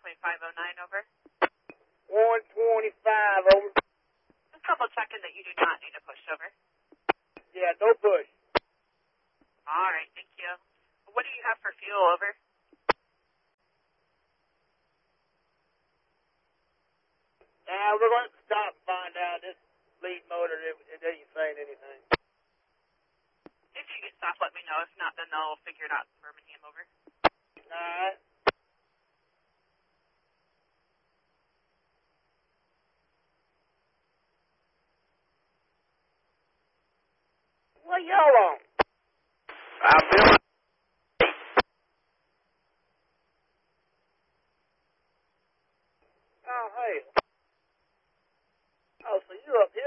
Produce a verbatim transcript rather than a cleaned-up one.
twenty-five oh nine, over. one twenty-five, over. Just double checking that you do not need a push, over. Yeah, no push. All right, thank you. What do you have for fuel, over? Now, we're going to stop and find out this lead motor, it, it ain't saying anything. If you can stop, let me know. If not, then they'll figure it out in Birmingham, over. All right. What y'all on? I'm Bill. Oh, hey. Oh, so you up here?